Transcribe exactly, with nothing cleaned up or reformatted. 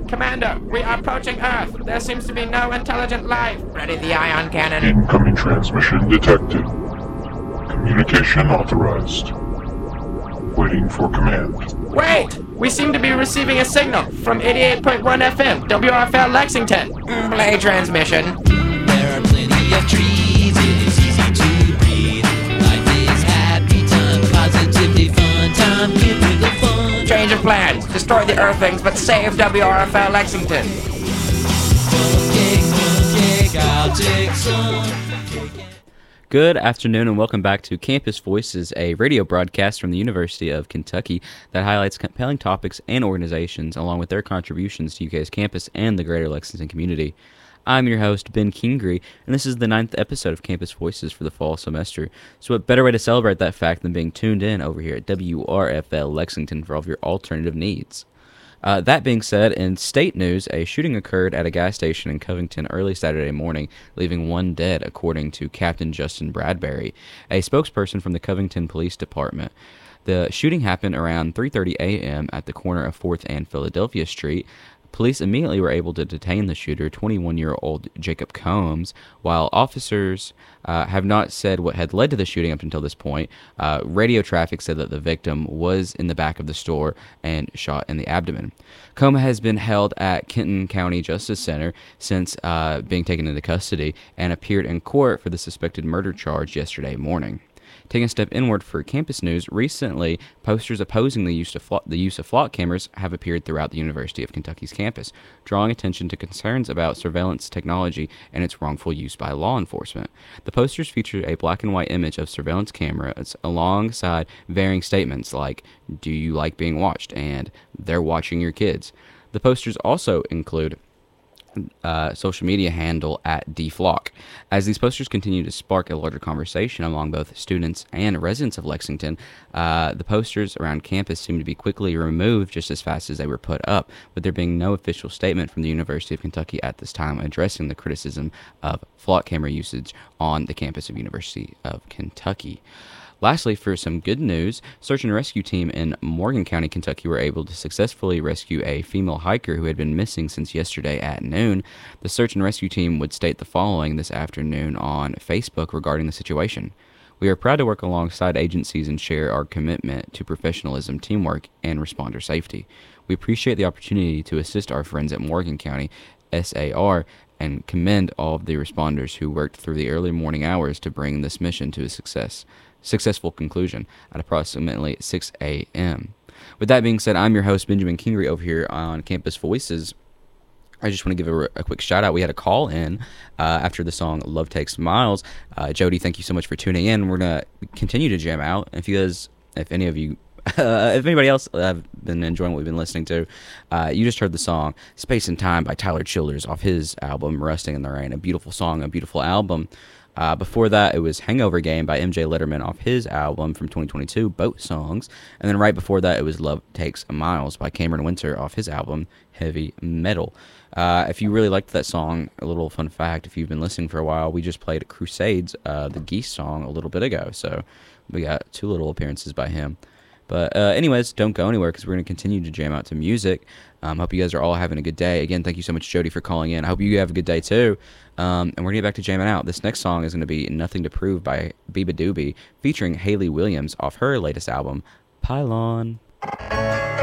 Commander, we are approaching Earth. There seems to be no intelligent life. Ready the ion cannon. Incoming transmission detected. Communication authorized. Waiting for command. Wait! We seem to be receiving a signal from eighty-eight point one F M, W R F L Lexington. Mm, play transmission. There are plenty of trees, it is easy to breathe. Life is happy time, positively fun time, give me the fun. Change of plans. Destroy the Earthlings, but save W R F L Lexington. One cake, one cake, I'll take some. Good afternoon and welcome back to Campus Voices, a radio broadcast from the University of Kentucky that highlights compelling topics and organizations along with their contributions to U K's campus and the greater Lexington community. I'm your host, Ben Kingery, and this is the ninth episode of Campus Voices for the fall semester. So what better way to celebrate that fact than being tuned in over here at W R F L Lexington for all of your alternative needs. Uh, that being said, in state news, a shooting occurred at a gas station in Covington early Saturday morning, leaving one dead, according to Captain Justin Bradbury, a spokesperson from the Covington Police Department. The shooting happened around three thirty a.m. at the corner of fourth and Philadelphia Street. Police immediately were able to detain the shooter, twenty-one-year-old Jacob Combs, while officers uh, have not said what had led to the shooting up until this point. Uh, radio traffic said that the victim was in the back of the store and shot in the abdomen. Combs has been held at Kenton County Justice Center since uh, being taken into custody and appeared in court for the suspected murder charge yesterday morning. Taking a step inward for campus news, recently posters opposing the use of flo- the use of flock cameras have appeared throughout the University of Kentucky's campus, drawing attention to concerns about surveillance technology and its wrongful use by law enforcement. The posters feature a black and white image of surveillance cameras alongside varying statements like, "Do you like being watched?" and "They're watching your kids." The posters also include Uh, social media handle at dflock. As these posters continue to spark a larger conversation among both students and residents of Lexington, uh, the posters around campus seem to be quickly removed just as fast as they were put up, with there being no official statement from the University of Kentucky at this time addressing the criticism of flock camera usage on the campus of University of Kentucky. Lastly, for some good news, search and rescue team in Morgan County, Kentucky were able to successfully rescue a female hiker who had been missing since yesterday at noon. The search and rescue team would state the following this afternoon on Facebook regarding the situation. "We are proud to work alongside agencies and share our commitment to professionalism, teamwork, and responder safety. We appreciate the opportunity to assist our friends at Morgan County S A R and commend all of the responders who worked through the early morning hours to bring this mission to a success. successful conclusion at approximately six a.m. With that being said, I'm your host, Benjamin Kingery, over here on Campus Voices. I just want to give a, a quick shout out. We had a call in uh, after the song Love Takes Miles. Uh, Jody, thank you so much for tuning in. We're going to continue to jam out. If you guys, if any of you, uh, if anybody else have been enjoying what we've been listening to, uh, you just heard the song Space and Time by Tyler Childers off his album Rusting in the Rain. A beautiful song, a beautiful album. Uh, before that, it was Hangover Game by M J Letterman off his album from twenty twenty-two, Boat Songs. And then right before that, it was Love Takes Miles by Cameron Winter off his album, Heavy Metal. Uh, if you really liked that song, a little fun fact, if you've been listening for a while, we just played Crusades, uh, the Geese song, a little bit ago. So we got two little appearances by him. But uh, anyways, don't go anywhere because we're going to continue to jam out to music. Um, hope you guys are all having a good day. Again, thank you so much, Jody, for calling in. I hope you have a good day, too. Um, and we're going to get back to jamming out. This next song is going to be Nothing to Prove by Biba Doobie, featuring Hayley Williams off her latest album, Pylon.